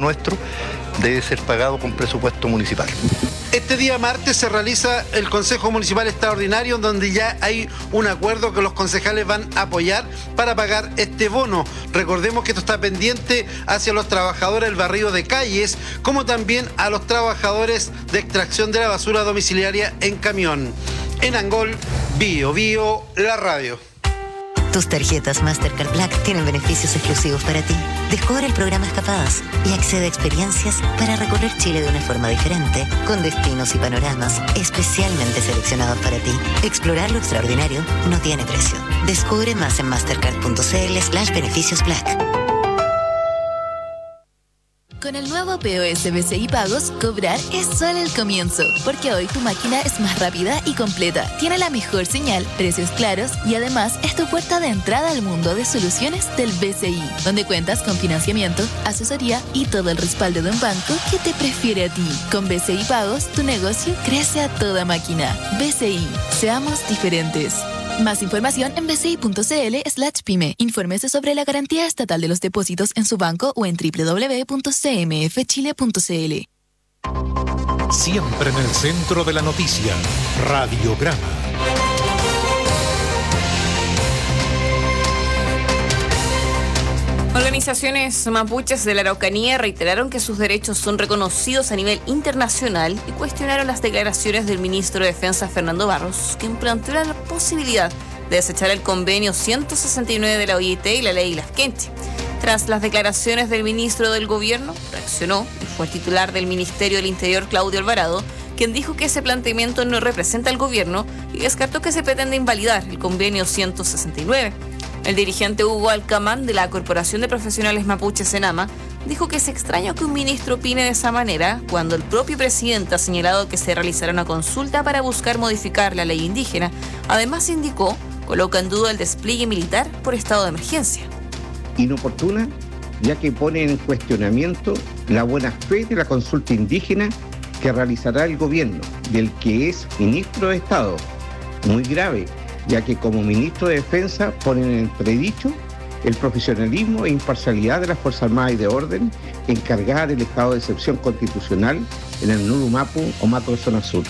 nuestro debe ser pagado con presupuesto municipal. Este día martes se realiza el Consejo Municipal Extraordinario, donde ya hay un acuerdo que los concejales van a apoyar para pagar este bono. Recordemos que esto está pendiente hacia los trabajadores del barrido de calles, como también a los trabajadores de extracción de la basura domiciliaria en camión. En Angol, Bio Bio, la radio. Tus tarjetas Mastercard Black tienen beneficios exclusivos para ti. Descubre el programa Escapadas y accede a experiencias para recorrer Chile de una forma diferente, con destinos y panoramas especialmente seleccionados para ti. Explorar lo extraordinario no tiene precio. Descubre más en mastercard.cl/beneficios Black. Con el nuevo POS BCI Pagos, cobrar es solo el comienzo, porque hoy tu máquina es más rápida y completa, tiene la mejor señal, precios claros y además es tu puerta de entrada al mundo de soluciones del BCI, donde cuentas con financiamiento, asesoría y todo el respaldo de un banco que te prefiere a ti. Con BCI Pagos, tu negocio crece a toda máquina. BCI, seamos diferentes. Más información en bci.cl/pyme. Infórmese sobre la garantía estatal de los depósitos en su banco o en www.cmfchile.cl. Siempre en el centro de la noticia, Radiograma. Organizaciones mapuches de la Araucanía reiteraron que sus derechos son reconocidos a nivel internacional y cuestionaron las declaraciones del ministro de Defensa, Fernando Barros, quien planteó la posibilidad de desechar el convenio 169 de la OIT y la ley Lasquenche. Tras las declaraciones del ministro del Gobierno, reaccionó y fue el titular del Ministerio del Interior, Claudio Alvarado, quien dijo que ese planteamiento no representa al Gobierno y descartó que se pretende invalidar el convenio 169. El dirigente Hugo Alcamán, de la Corporación de Profesionales Mapuches Senama, dijo que es extraño que un ministro opine de esa manera cuando el propio presidente ha señalado que se realizará una consulta para buscar modificar la ley indígena. Además, indicó, coloca en duda el despliegue militar por estado de emergencia. Inoportuna, ya que pone en cuestionamiento la buena fe de la consulta indígena que realizará el gobierno, del que es ministro de Estado. Muy grave, ya que como ministro de Defensa pone en entredicho el profesionalismo e imparcialidad de las Fuerzas Armadas y de Orden encargadas del estado de excepción constitucional en el Nurumapu o Mato de Zona Sur.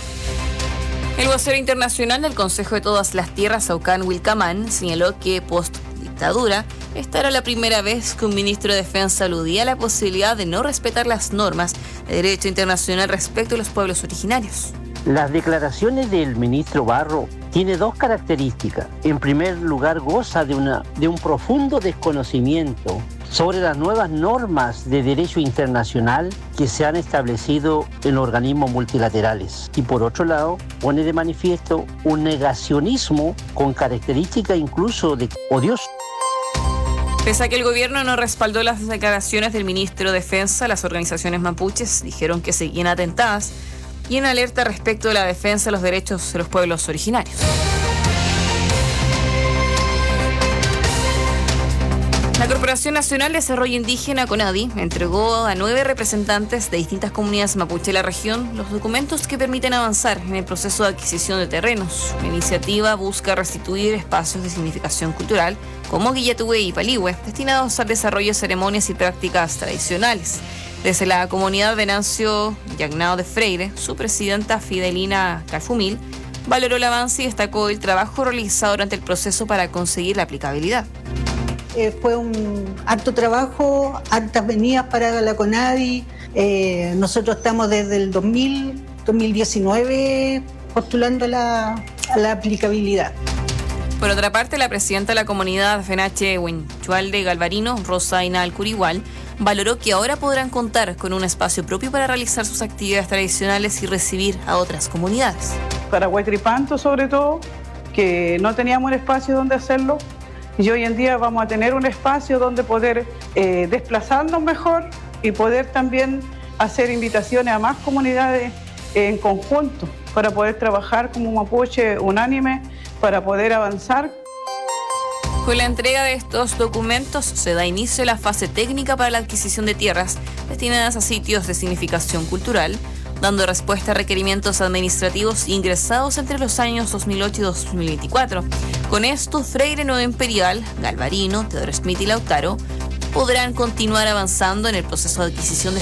El vocero internacional del Consejo de Todas las Tierras, Aucan Wilcamán, señaló que post-dictadura, esta era la primera vez que un ministro de Defensa aludía a la posibilidad de no respetar las normas de derecho internacional respecto a los pueblos originarios. Las declaraciones del ministro Barro tiene dos características. En primer lugar, goza de un profundo desconocimiento sobre las nuevas normas de derecho internacional que se han establecido en organismos multilaterales. Y por otro lado, pone de manifiesto un negacionismo con características incluso de odioso. Pese a que el gobierno no respaldó las declaraciones del ministro de Defensa, las organizaciones mapuches dijeron que seguían atentadas y en alerta respecto de la defensa de los derechos de los pueblos originarios. La Corporación Nacional de Desarrollo Indígena, CONADI, entregó a 9 representantes de distintas comunidades mapuche de la región los documentos que permiten avanzar en el proceso de adquisición de terrenos. La iniciativa busca restituir espacios de significación cultural como Guillatue y Palihue, destinados al desarrollo de ceremonias y prácticas tradicionales. Desde la comunidad Venancio Yagnao de Freire, su presidenta Fidelina Calfumil valoró el avance y destacó el trabajo realizado durante el proceso para conseguir la aplicabilidad. Fue un harto trabajo, hartas venidas para la CONADI. Nosotros estamos desde el 2019 postulando a la aplicabilidad. Por otra parte, la presidenta de la comunidad Fenache Huenchualde Galvarino, Rosa Inal Curigual, valoró que ahora podrán contar con un espacio propio para realizar sus actividades tradicionales y recibir a otras comunidades. Para Huaytripanto, sobre todo, que no teníamos un espacio donde hacerlo, y hoy en día vamos a tener un espacio donde poder desplazarnos mejor y poder también hacer invitaciones a más comunidades en conjunto para poder trabajar como mapuche unánime, para poder avanzar. Con la entrega de estos documentos se da inicio a la fase técnica para la adquisición de tierras destinadas a sitios de significación cultural, dando respuesta a requerimientos administrativos ingresados entre los años 2008 y 2024. Con esto, Freire, Nuevo Imperial, Galvarino, Teodoro Smith y Lautaro podrán continuar avanzando en el proceso de adquisición de